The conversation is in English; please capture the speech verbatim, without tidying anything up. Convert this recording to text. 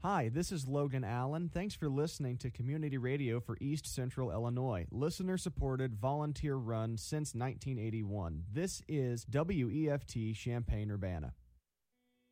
Hi, this is Logan Allen. Thanks for listening to Community Radio for East Central Illinois. Listener-supported, volunteer-run since nineteen eighty-one. This is W E F T Champaign-Urbana.